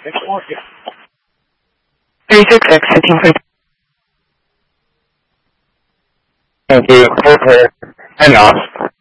366, hitting for... Thank you. Hold clear. And off.